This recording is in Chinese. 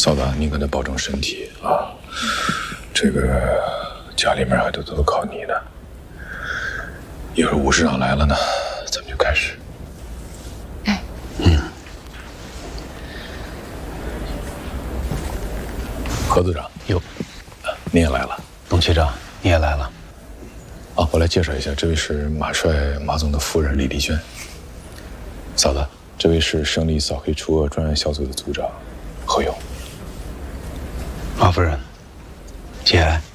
嫂子，您可得保重身体啊！这个家里面还都靠你呢。一会儿武市长来了呢，咱们就开始。 哎， 何组长， 哟， 您也来了。 董区长，你也来了。 啊，我来介绍一下，这位是马帅马总的夫人李丽娟。嫂子，这位是胜利扫黑除恶专案小组的组长何勇。 马夫人，节哀。